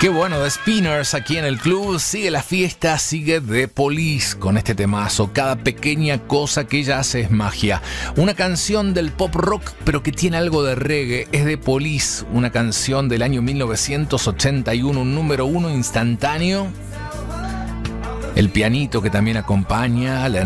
Qué bueno, The Spinners aquí en el club. Sigue la fiesta, sigue The Police con este temazo. Cada pequeña cosa que ella hace es magia. Una canción del pop rock, pero que tiene algo de reggae. Es The Police, una canción del año 1981, un número 1 instantáneo. El pianito que también acompaña, la